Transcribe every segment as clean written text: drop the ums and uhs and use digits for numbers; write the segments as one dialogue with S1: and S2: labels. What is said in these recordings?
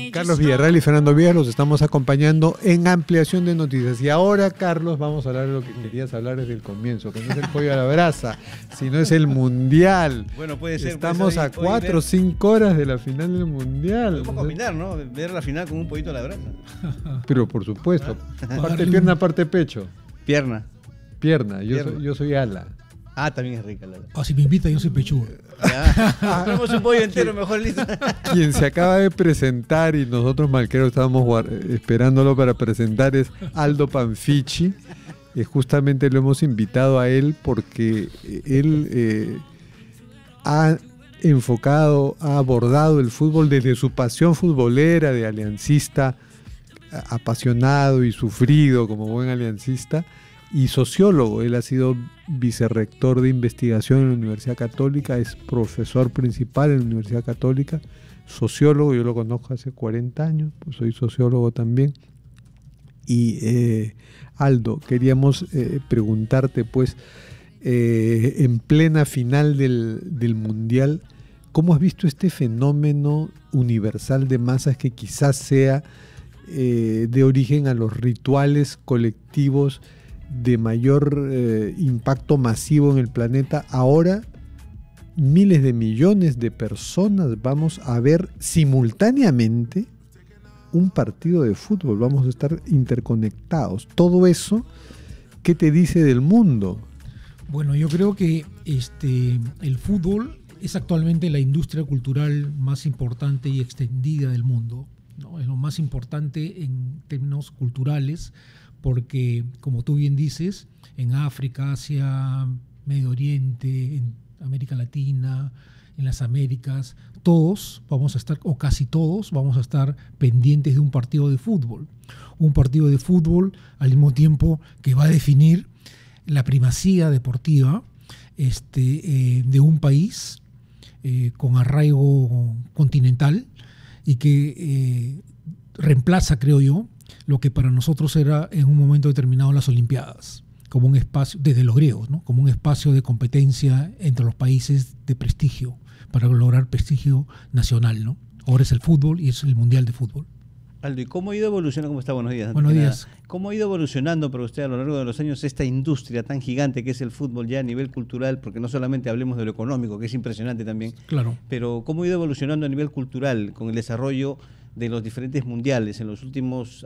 S1: Carlos Villarreal y Fernando Vías los estamos acompañando en Ampliación de Noticias. Y ahora, Carlos, vamos a hablar de lo que querías hablar desde el comienzo, que no es el pollo a la brasa, sino es el Mundial.
S2: Bueno, puede ser.
S1: Estamos a 4 o 5 horas de la final del Mundial.
S2: Podemos combinar, ¿no? Ver la final con un pollito a la brasa.
S1: Pero por supuesto, parte pierna, parte pecho.
S2: Pierna.
S1: Pierna, yo soy ala.
S2: Ah, también es rica la brasa.
S3: O si me invita, yo soy pechuga.
S2: Tenemos un pollo entero, mejor listo.
S1: Quien se acaba de presentar y nosotros malqueros estábamos esperándolo para presentar es Aldo Panfichi. Justamente lo hemos invitado a él porque él ha enfocado, ha abordado el fútbol desde su pasión futbolera de aliancista, apasionado y sufrido como buen aliancista, y sociólogo. Él ha sido vicerrector de investigación en la Universidad Católica, es profesor principal en la Universidad Católica, sociólogo, yo lo conozco hace 40 años, pues soy sociólogo también. Y Aldo, queríamos preguntarte, pues, en plena final del Mundial, ¿cómo has visto este fenómeno universal de masas que quizás sea de origen a los rituales colectivos de mayor impacto masivo en el planeta? Ahora miles de millones de personas vamos a ver simultáneamente un partido de fútbol, vamos a estar interconectados. Todo eso, ¿qué te dice del mundo?
S3: Bueno, yo creo que el fútbol es actualmente la industria cultural más importante y extendida del mundo, ¿no? Es lo más importante en términos culturales, porque, como tú bien dices, en África, Asia, Medio Oriente, en América Latina, en las Américas, todos vamos a estar, o casi todos, vamos a estar pendientes de un partido de fútbol. Un partido de fútbol al mismo tiempo que va a definir la primacía deportiva de un país con arraigo continental y que reemplaza, creo yo, lo que para nosotros era en un momento determinado las Olimpiadas, como un espacio, desde los griegos, ¿no? Como un espacio de competencia entre los países de prestigio, para lograr prestigio nacional, ¿no? Ahora es el fútbol y es el Mundial de Fútbol.
S2: Aldo, ¿y cómo ha ido evolucionando? ¿Cómo está? Buenos días.
S3: Buenos días.
S2: ¿Cómo ha ido evolucionando para usted a lo largo de los años esta industria tan gigante que es el fútbol ya a nivel cultural? Porque no solamente hablemos de lo económico, que es impresionante también,
S3: claro,
S2: pero ¿cómo ha ido evolucionando a nivel cultural con el desarrollo de los diferentes mundiales en los últimos,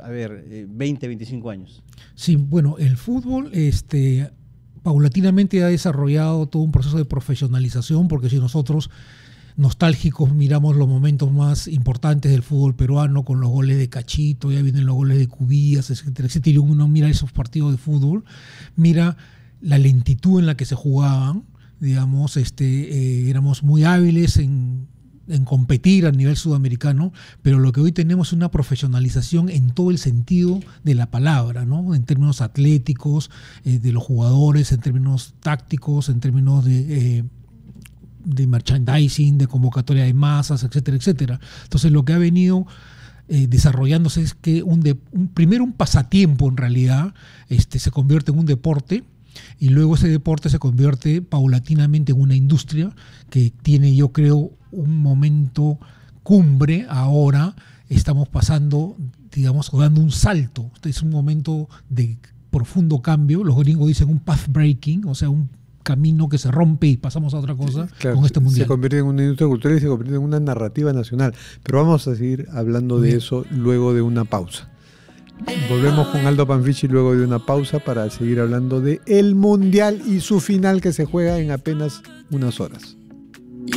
S2: 20, 25 años?
S3: Sí, bueno, el fútbol paulatinamente ha desarrollado todo un proceso de profesionalización, porque si nosotros nostálgicos miramos los momentos más importantes del fútbol peruano con los goles de Cachito, ya vienen los goles de Cubillas, etcétera, etcétera, y uno mira esos partidos de fútbol, mira la lentitud en la que se jugaban, digamos, éramos muy hábiles en competir a nivel sudamericano, pero lo que hoy tenemos es una profesionalización en todo el sentido de la palabra, ¿no? En términos atléticos, de los jugadores, en términos tácticos, en términos de merchandising, de convocatoria de masas, etcétera, etcétera. Entonces lo que ha venido desarrollándose es que primero un pasatiempo en realidad se convierte en un deporte, y luego ese deporte se convierte paulatinamente en una industria que tiene, yo creo, un momento cumbre. Ahora estamos pasando, digamos, o dando un salto. Este es un momento de profundo cambio. Los gringos dicen un path breaking, o sea, un camino que se rompe y pasamos a otra cosa, claro, con este mundial.
S1: Se convierte en una industria cultural y se convierte en una narrativa nacional. Pero vamos a seguir hablando de eso luego de una pausa. Volvemos con Aldo Panfichi luego de una pausa para seguir hablando de el Mundial y su final que se juega en apenas unas horas.